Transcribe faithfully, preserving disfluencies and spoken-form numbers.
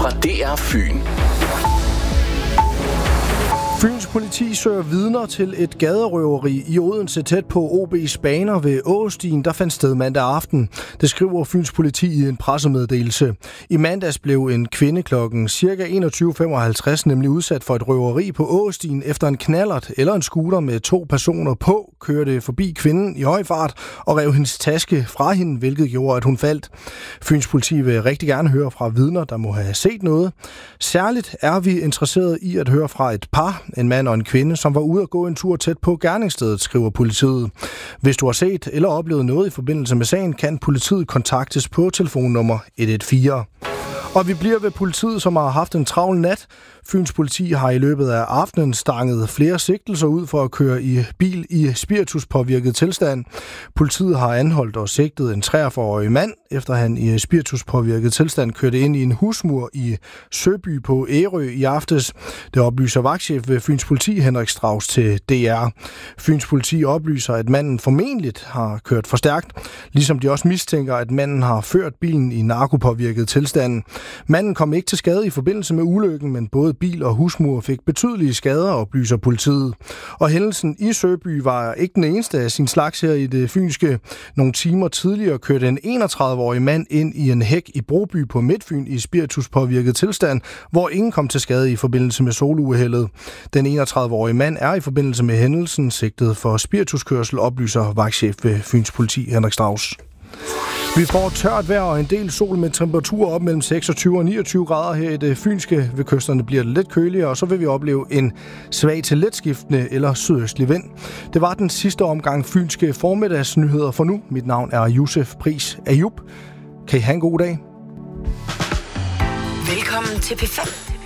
fra D R Fyn. Fyns politi søger vidner til et gaderøveri i Odense tæt på O B's baner ved Åstien, der fandt sted mandag aften. Det skriver Fyns politi i en pressemeddelelse. I mandags blev en kvinde klokken ca. enogtyve femoghalvtreds nemlig udsat for et røveri på Åstien efter en knallert eller en scooter med to personer på kørte forbi kvinden i høj fart og rev hendes taske fra hende, hvilket gjorde, at hun faldt. Fyns politi vil rigtig gerne høre fra vidner, der må have set noget. Særligt er vi interesseret i at høre fra et par, en mand og en kvinde, som var ude at gå en tur tæt på gerningsstedet, skriver politiet. Hvis du har set eller oplevet noget i forbindelse med sagen, kan politiet kontaktes på telefonnummer et et fire. Og vi bliver ved politiet, som har haft en travl nat. Fyns politi har i løbet af aftenen stanget flere sigtelser ud for at køre i bil i spirituspåvirket tilstand. Politiet har anholdt og sigtet en treogfyrre-årig mand, efter han i spirituspåvirket tilstand kørte ind i en husmur i Søby på Ærø i aftes. Det oplyser vagtchef ved Fyns politi Henrik Strauss til D R. Fyns politi oplyser, at manden formentlig har kørt for stærkt, ligesom de også mistænker, at manden har ført bilen i narkopåvirket tilstand. Manden kom ikke til skade i forbindelse med ulykken, men både bil og husmur fik betydelige skader, oplyser politiet. Og hændelsen i Søby var ikke den eneste af sin slags her i det fynske. Nogle timer tidligere kørte en enogtredive-årig mand ind i en hæk i Broby på Midtfyn i spirituspåvirket tilstand, hvor ingen kom til skade i forbindelse med soluheldet. Den enogtredive-årige mand er i forbindelse med hændelsen sigtet for spirituskørsel, oplyser vagtchef ved Fyns politi Henrik Strauss. Vi får tørt vejr og en del sol med temperaturer op mellem seksogtyve og niogtyve grader her i det fynske. Ved kysterne bliver det lidt køligere, og så vil vi opleve en svag til letskiftende eller sydøstlig vind. Det var den sidste omgang fynske formiddagsnyheder for nu. Mit navn er Josef Pris Ayub. Kan I have en god dag? Velkommen til P fem.